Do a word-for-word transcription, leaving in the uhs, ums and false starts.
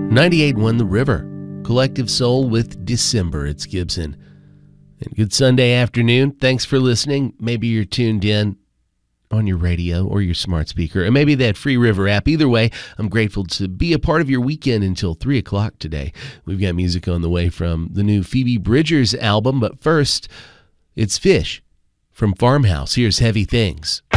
ninety-eight point one The River. Collective Soul with December. It's Gibson. And good Sunday afternoon. Thanks for listening. Maybe you're tuned in on your radio or your smart speaker, or maybe that Free River app. Either way, I'm grateful to be a part of your weekend until three o'clock today. We've got music on the way from the new Phoebe Bridgers album, but first, it's Fish from Farmhouse. Here's Heavy Things.